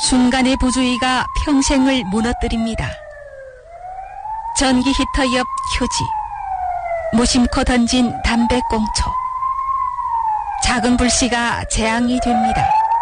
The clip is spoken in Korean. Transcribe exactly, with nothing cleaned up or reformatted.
순간의 부주의가 평생을 무너뜨립니다. 전기 히터 옆 휴지, 무심코 던진 담배꽁초, 작은 불씨가 재앙이 됩니다.